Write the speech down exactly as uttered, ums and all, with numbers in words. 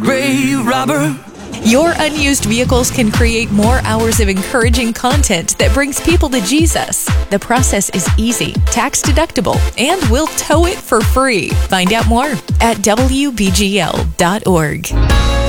Ray Robber. Your unused vehicles can create more hours of encouraging content that brings people to Jesus. The process is easy, tax deductible, and we'll tow it for free. Find out more at W B G L dot org.